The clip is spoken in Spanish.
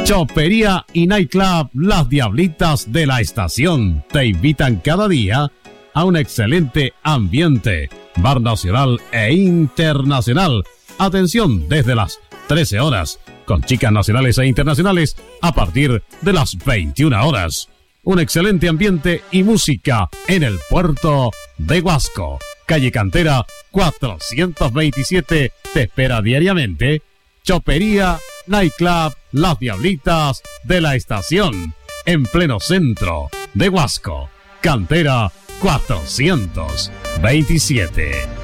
Chopería y Nightclub Las Diablitas de la Estación te invitan cada día a un excelente ambiente. Bar nacional e internacional. Atención desde las 13 horas, con chicas nacionales e internacionales a partir de las 21 horas. Un excelente ambiente y música en el puerto de Huasco. Calle Cantera 427 te espera diariamente. Chopería Nightclub Las Diablitas de la Estación, en pleno centro de Huasco. Cantera 427.